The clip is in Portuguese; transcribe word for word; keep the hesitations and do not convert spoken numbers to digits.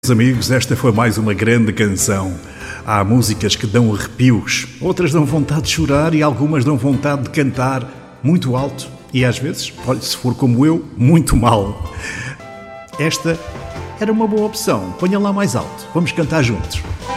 Meus amigos, esta foi mais uma grande canção. Há músicas que dão arrepios, outras dão vontade de chorar e algumas dão vontade de cantar muito alto e às vezes, olha, se for como eu, muito mal. Esta era uma boa opção. Ponha lá mais alto. Vamos cantar juntos.